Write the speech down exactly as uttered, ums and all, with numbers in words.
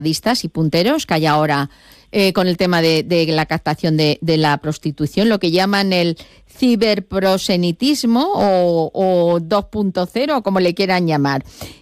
y punteros que hay ahora eh, con el tema de, de la captación de, de la prostitución, lo que llaman el ciberprosenitismo o, o dos punto cero, como le quieran llamar.